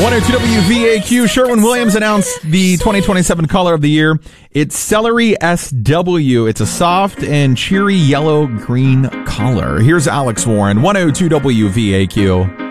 102 WVAQ. Sherwin-Williams announced the 2027 color of the year. It's Celery SW. It's a soft and cheery yellow-green color. Here's Alex Warren, 102 WVAQ.